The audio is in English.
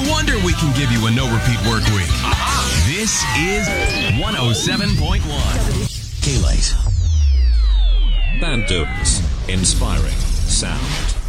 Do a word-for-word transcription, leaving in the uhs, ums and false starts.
wonder we can give you a no-repeat work week. This is one oh seven point one. K-Light. Band Dunes. Inspiring sound.